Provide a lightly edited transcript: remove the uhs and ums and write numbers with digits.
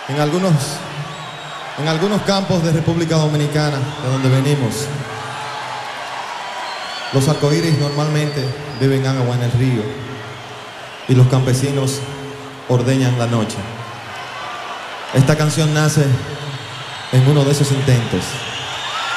En algunos campos de República Dominicana, de donde venimos, los arcoíris normalmente beben agua en el río y los campesinos ordeñan la noche. Esta canción nace en uno de esos intentos.